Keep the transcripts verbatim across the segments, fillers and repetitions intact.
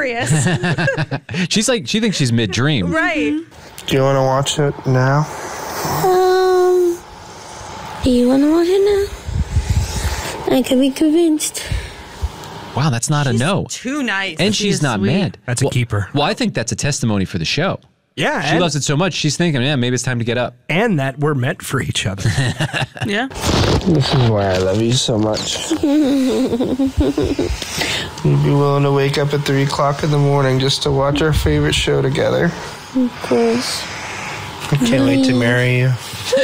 hilarious. She's like, she thinks she's mid-dream. Right. Do you want to watch it now? Um, do you want to watch it now? I can be convinced. Wow, that's not She's a no. Too nice. And she's not sweet. mad. That's a well, keeper. Well, I think that's a testimony for the show. Yeah. She and, loves it so much, she's thinking, yeah, maybe it's time to get up. and that we're meant for each other. Yeah. This is why I love you so much. You'd be willing to wake up at three o'clock in the morning just to watch our favorite show together. Of course. I can't wait to marry you.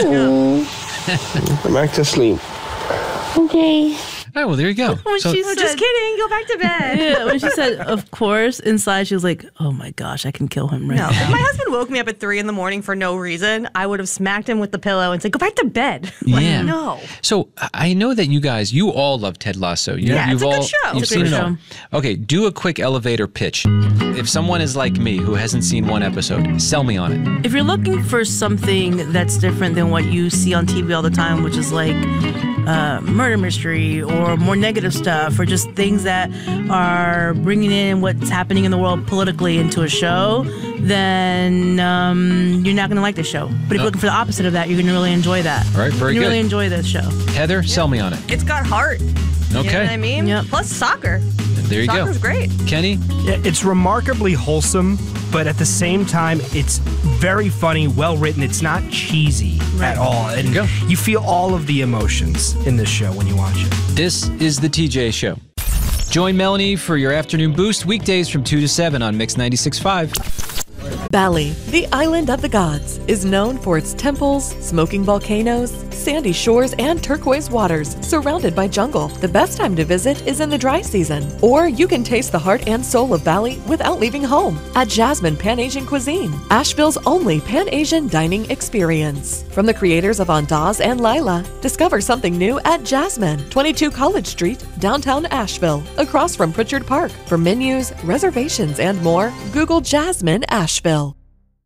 Go back to sleep. Okay. All right, well, there you go. When So- she Oh, said, just kidding. Go back to bed. yeah, when she said, of course, inside she was like, oh my gosh, I can kill him right No, now. if my husband woke me up at three in the morning for no reason, I would have smacked him with the pillow and said, "Go back to bed." Like, Yeah. no. So I know that you guys, you all love Ted Lasso. You, Yeah, you've it's a good all, show. You've It's a seen great it all. Okay, do a quick elevator pitch. If someone is like me who hasn't seen one episode, sell me on it. If you're looking for something that's different than what you see on T V all the time, which is like uh, murder mystery or more negative stuff, or just things that are bringing in what's happening in the world politically into a show, then um, you're not going to like the show. But if you're looking for the opposite of that, you're going to really enjoy that. All right, very you good. really enjoy this show. Heather, sell me on it. It's got heart. You know Okay. what I mean? Yep. Plus soccer. There you Soccer's go. great. Kenny? Yeah, it's remarkably wholesome, but at the same time, it's very funny, well written. It's not cheesy at all. And Go. you feel all of the emotions in this show when you watch it. This is the T J Show. Join Melanie for your afternoon boost weekdays from two to seven on Mix ninety-six point five. Bali, the island of the gods, is known for its temples, smoking volcanoes, sandy shores, and turquoise waters, surrounded by jungle. The best time to visit is in the dry season. Or you can taste the heart and soul of Bali without leaving home at Jasmine Pan-Asian Cuisine, Asheville's only Pan-Asian dining experience. From the creators of Andaz and Lila, discover something new at Jasmine, twenty-two College Street, downtown Asheville, across from Pritchard Park. For menus, reservations, and more, Google Jasmine Asheville.